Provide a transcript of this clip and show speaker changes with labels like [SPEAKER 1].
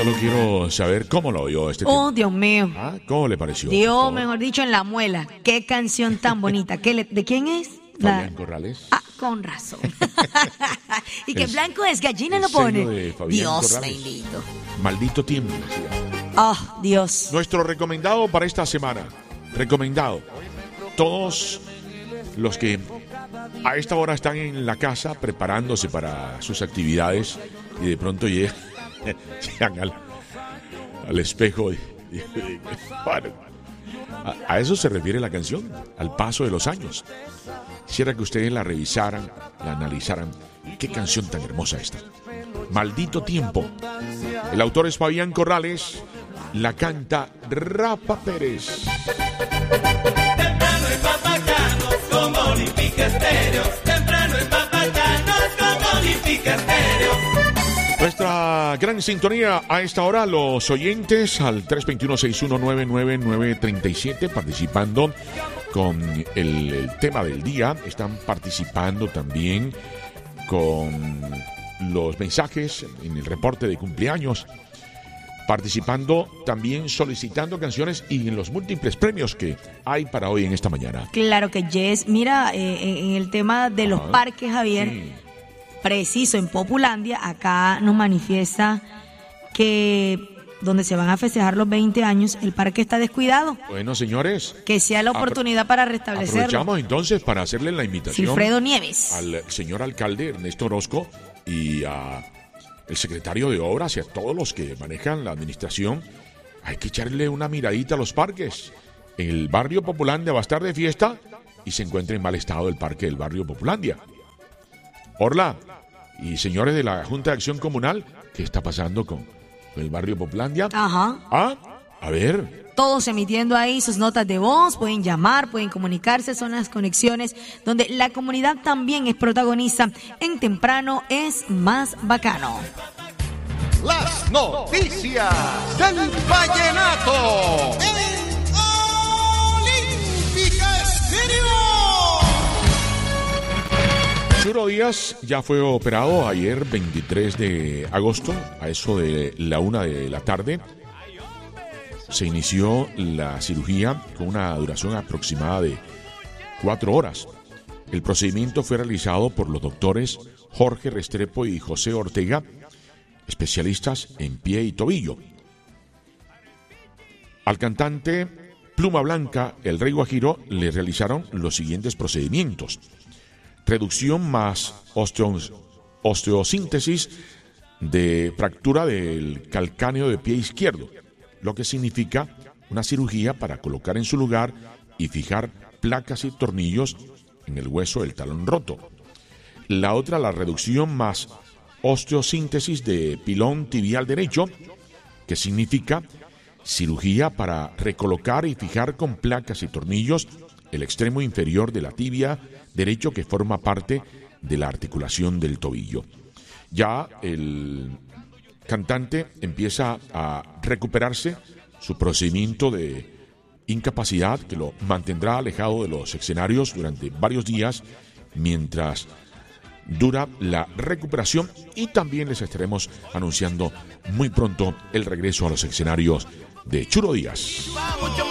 [SPEAKER 1] Solo quiero saber cómo lo oyó este tema.
[SPEAKER 2] Oh, Dios mío.
[SPEAKER 1] ¿Ah? ¿Cómo le pareció?
[SPEAKER 2] Dios, mejor dicho, en la muela. Qué canción tan bonita. ¿De quién es?
[SPEAKER 1] Fabián Corrales.
[SPEAKER 2] Ah, con razón. Y que
[SPEAKER 1] El-
[SPEAKER 2] blanco es gallina
[SPEAKER 1] el
[SPEAKER 2] lo pone.
[SPEAKER 1] sello de Fabián
[SPEAKER 2] Dios
[SPEAKER 1] Corrales.
[SPEAKER 2] bendito.
[SPEAKER 1] Maldito tiempo.
[SPEAKER 2] Oh, Dios.
[SPEAKER 1] Nuestro recomendado para esta semana. Recomendado. Todos los que a esta hora están en la casa preparándose para sus actividades y de pronto llegan al espejo bueno, a eso se refiere la canción, al paso de los años. Quisiera que ustedes la revisaran, la analizaran. Qué canción tan hermosa esta. Maldito tiempo. El autor es Fabián Corrales. La canta Rafa Pérez.
[SPEAKER 3] Temprano en Papacanos con Olímpica Estéreo. Temprano en Papacanos con Olímpica Estéreo.
[SPEAKER 1] Nuestra gran sintonía a esta hora, los oyentes al 321-619-9937 participando con el tema del día. Están participando también con los mensajes en el reporte de cumpleaños. Participando también solicitando canciones y en los múltiples premios que hay para hoy en esta mañana.
[SPEAKER 2] Claro que yes. Mira, en el tema de los parques, Javier,
[SPEAKER 1] Sí.
[SPEAKER 2] preciso, en Populandia, acá nos manifiesta que donde se van a festejar los 20 años, el parque está descuidado.
[SPEAKER 1] Bueno, señores,
[SPEAKER 2] Que sea la oportunidad para restablecerlo.
[SPEAKER 1] aprovechamos entonces para hacerle la invitación
[SPEAKER 2] Silfredo Nieves.
[SPEAKER 1] al señor alcalde Ernesto Orozco y a el secretario de Obras y a todos los que manejan la administración. Hay que echarle una miradita a los parques. El barrio Populandia va a estar de fiesta y se encuentra en mal estado el parque del barrio Populandia. Orla y señores de la Junta de Acción Comunal, ¿qué está pasando con el barrio Populandia?
[SPEAKER 2] Ajá.
[SPEAKER 1] A ver.
[SPEAKER 2] Todos emitiendo ahí sus notas de voz, pueden llamar, pueden comunicarse, son las conexiones donde la comunidad también es protagonista. En Temprano es más bacano.
[SPEAKER 4] Las noticias del vallenato. Olímpica Estéreo.
[SPEAKER 1] Churo Díaz ya fue operado ayer 23 de agosto a eso de la 1 de la tarde. Se inició la cirugía con una duración aproximada de 4 horas. El procedimiento fue realizado por los doctores Jorge Restrepo y José Ortega, especialistas en pie y tobillo. Al cantante Pluma Blanca, el Rey Guajiro, le realizaron los siguientes procedimientos: reducción más osteosíntesis de fractura del calcáneo de pie izquierdo, lo que significa una cirugía para colocar en su lugar y fijar placas y tornillos en el hueso del talón roto. La otra, la reducción más osteosíntesis de pilón tibial derecho, que significa cirugía para recolocar y fijar con placas y tornillos el extremo inferior de la tibia derecho que forma parte de la articulación del tobillo. Ya el cantante empieza a recuperarse. Su procedimiento de incapacidad que lo mantendrá alejado de los escenarios durante varios días mientras dura la recuperación, y también les estaremos anunciando muy pronto el regreso a los escenarios de Churo Díaz.